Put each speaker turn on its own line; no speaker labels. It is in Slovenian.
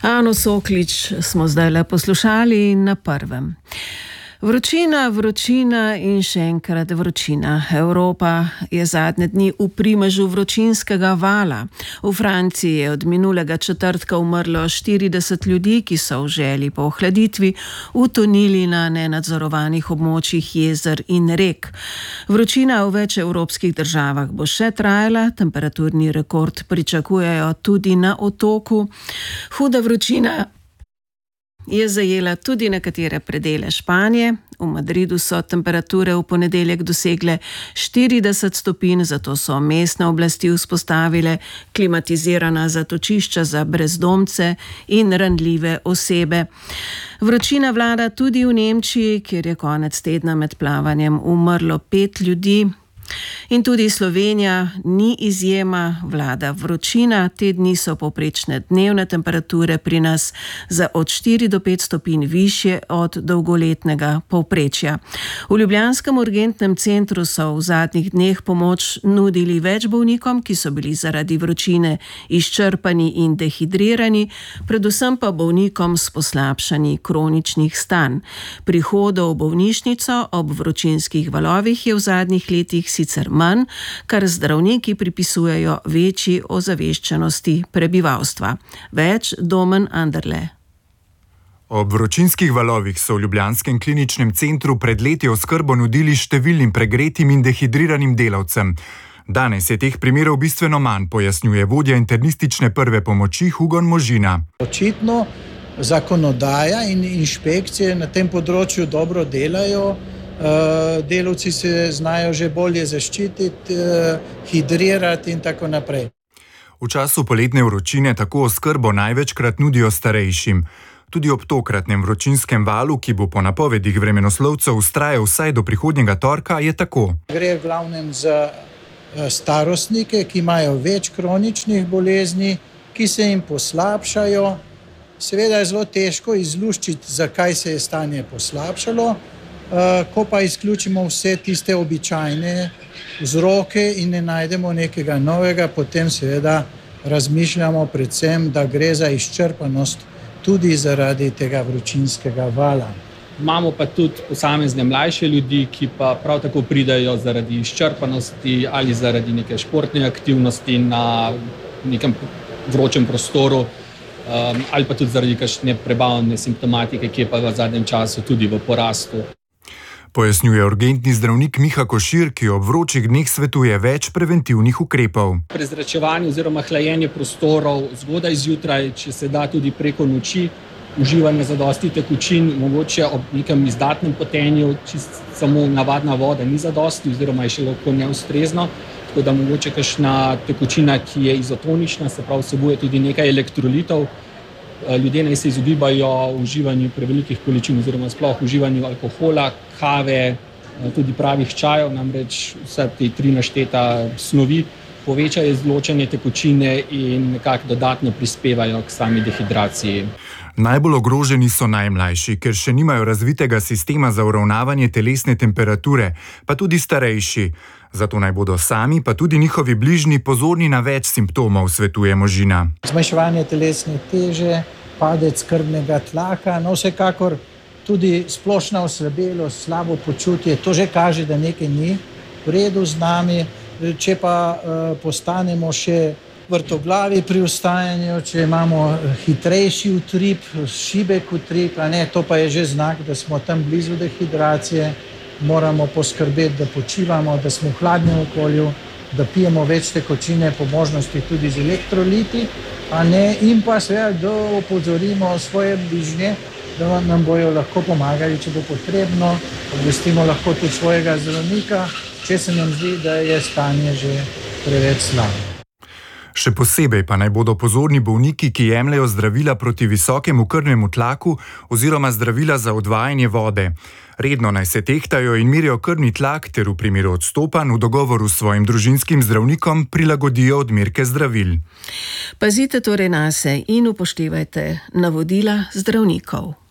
Ano Soklič smo zdajle poslušali na prvem. Vročina, vročina in še enkrat vročina. Evropa je zadnje dni v primežu vročinskega vala. V Franciji je od minulega četrtka umrlo 40 ljudi, ki so v želji po ohladitvi utonili na nenadzorovanih območjih jezer in rek. Vročina v več evropskih državah bo še trajala, temperaturni rekord pričakujejo tudi na Otoku. Huda vročina je zajela tudi nekatere predele Španije. V Madridu so temperature v ponedeljek dosegle 40 stopinj, zato so mestne oblasti vzpostavile klimatizirana zatočišča za brezdomce in ranljive osebe. Vročina vlada tudi v Nemčiji, kjer je konec tedna med plavanjem umrlo 5 ljudi. In tudi Slovenija ni izjema, vlada vročina. Te dni so povprečne dnevne temperature pri nas za od 4 do 5 stopinj višje od dolgoletnega povprečja. V ljubljanskem urgentnem centru so v zadnjih dneh pomoč nudili več bolnikom, ki so bili zaradi vročine izčrpani in dehidrirani, predvsem pa bolnikom s poslabšanji kroničnih stanj. Prihodov v bolnišnico ob vročinskih valovih je v zadnjih letih sicer manj, kar zdravniki pripisujejo večji ozaveščenosti prebivalstva. Več Domen Anderle.
Ob vročinskih valovih so v ljubljanskem kliničnem centru pred leti oskrbo nudili številnim pregretim in dehidriranim delavcem. Danes je teh primerov bistveno manj, pojasnjuje vodja internistične prve pomoči Hugon Možina.
Očitno zakonodaja in inšpekcije na tem področju dobro delajo. Delavci se znajo že bolje zaščititi, hidrirati in tako naprej.
V času poletne vročine tako oskrbo največkrat nudijo starejšim. Tudi ob tokratnem vročinskem valu, ki bo po napovedih vremenoslovcev vztrajal vsaj do prihodnjega torka, je tako.
Gre v glavnem za starostnike, ki imajo več kroničnih bolezni, ki se jim poslabšajo. Seveda je zelo težko izluščiti, zakaj se je stanje poslabšalo. Ko pa izključimo vse tiste običajne vzroke in ne najdemo nekega novega, potem seveda razmišljamo predvsem, da gre za izčrpanost tudi zaradi tega vročinskega vala.
Imamo pa tudi posamezne mlajše ljudi, ki pa prav tako pridajo zaradi izčrpanosti ali zaradi neke športne aktivnosti na nekem vročem prostoru ali pa tudi zaradi kakšne prebavne simptomatike, ki je pa v zadnjem času tudi v porastu.
Pojasnjuje urgentni zdravnik Miha Košir, ki ob vročih dneh svetuje več preventivnih ukrepov.
Prezračevanje oziroma hlajenje prostorov zgodaj zjutraj, če se da tudi preko noči, uživanje zadosti tekočin, mogoče ob nekem izdatnem potenju, čisto samo navadna voda ni zadosti oziroma je še lahko neustrezno, tako da mogoče kakšna tekočina, ki je izotonična, se pravi vsebuje tudi nekaj elektrolitov. Ljudje naj se izogibajo uživanju prevelikih količin oziroma sploh uživanju alkohola, kave, tudi pravih čajev, namreč vse te 3 našteta snovi povečajo izločanje tekočine in nekako dodatno prispevajo k sami dehidraciji.
Najbolj ogroženi so najmlajši, ker še nimajo razvitega sistema za uravnavanje telesne temperature, pa tudi starejši. Zato naj bodo sami, pa tudi njihovi bližnji pozorni na več simptomov, svetuje Možina.
Zmanjševanje telesne teže, padec krvnega tlaka, no vsekakor tudi splošna oslabelost, slabo počutje, to že kaže, da nekaj ni v redu z nami. Če pa postanemo še vrtoglavi pri vstajanju, če imamo hitrejši utrip, šibek utrip, to pa je že znak, da smo tam blizu dehidracije. Moramo poskrbeti, da počivamo, da smo v hladnem okolju, da pijemo več tekočine, po možnosti tudi z elektroliti, in pa seveda, da opozorimo svoje bližnje, da nam bojo lahko pomagali, če bo potrebno. Obvestimo lahko tudi svojega zdravnika, če se nam zdi, da je stanje že preveč slabo.
Še posebej pa naj bodo pozorni bolniki, ki jemljejo zdravila proti visokemu krvnemu tlaku oziroma zdravila za odvajanje vode. Redno naj se tehtajo in merijo krvni tlak ter v primeru odstopanj v dogovoru s svojim družinskim zdravnikom prilagodijo odmerke zdravil.
Pazite torej nase in upoštevajte navodila zdravnikov.